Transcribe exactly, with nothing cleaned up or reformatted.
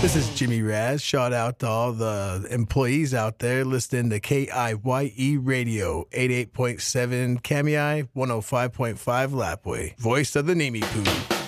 This is Jimmy Raz. Shout out to all the employees out there listening to K I Y E Radio, eighty-eight point seven Kamei, one oh five point five Lapway. Voice of the Nimi Poo.